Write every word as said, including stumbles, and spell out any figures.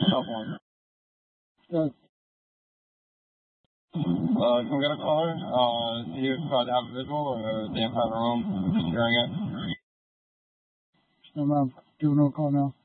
Tough one. Good. Uh, can we get a caller? Uh, you tried to have a visual or the inside room hearing it? I'm uh, doing a call now.